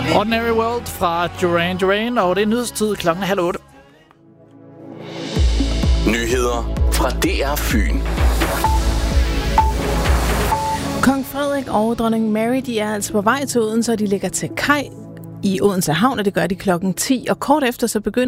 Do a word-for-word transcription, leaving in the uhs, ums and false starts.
Ordinary World fra Duran Duran, og det er nyhedstid klokken halv otte. Nyheder fra D R Fyn. Kong Frederik og dronning Mary, de er altså på vej til Odense, og de ligger til kaj i Odense Havn, og det gør de klokken ti, og kort efter så begynder